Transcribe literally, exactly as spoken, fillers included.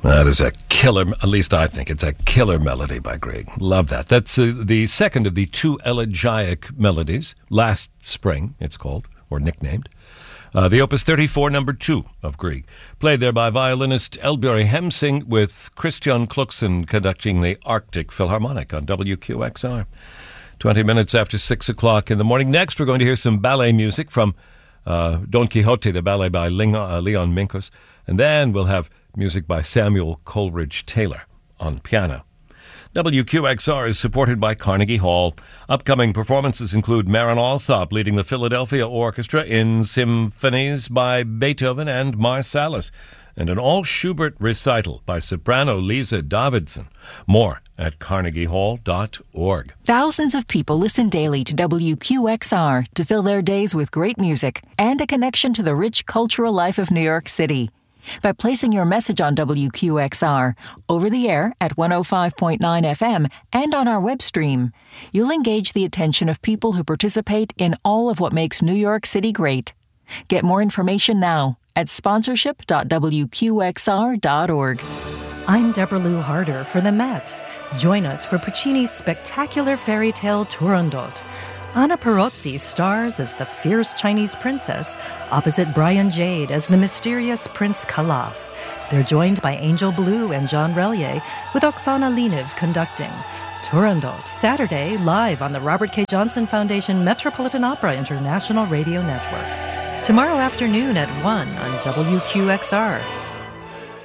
That is a killer, at least I think it's a killer melody by Grieg. Love that. That's uh, the second of the two elegiac melodies, Last Spring, it's called, or nicknamed. Uh, the Opus thirty-four, number two of Grieg. Played there by violinist Elbjørg Hemsing with Christian Kluxen conducting the Arctic Philharmonic on W Q X R. twenty minutes after six o'clock in the morning. Next, we're going to hear some ballet music from uh, Don Quixote, the ballet by Ling- uh, Leon Minkus. And then we'll have music by Samuel Coleridge Taylor on piano. W Q X R is supported by Carnegie Hall. Upcoming performances include Marin Alsop leading the Philadelphia Orchestra in symphonies by Beethoven and Marsalis, and an all-Schubert recital by soprano Lisa Davidson. More at carnegie hall dot org. Thousands of people listen daily to W Q X R to fill their days with great music and a connection to the rich cultural life of New York City. By placing your message on W Q X R, over the air at one oh five point nine F M and on our web stream, you'll engage the attention of people who participate in all of what makes New York City great. Get more information now at sponsorship dot w q x r dot org. I'm Deborah Lou Harder for the Met. Join us for Puccini's spectacular fairy tale Turandot. Anna Perozzi stars as the fierce Chinese princess, opposite Brian Jade as the mysterious Prince Calaf. They're joined by Angel Blue and John Relier, with Oksana Leniv conducting. Turandot, Saturday, live on the Robert K. Johnson Foundation Metropolitan Opera International Radio Network. Tomorrow afternoon at one on W Q X R.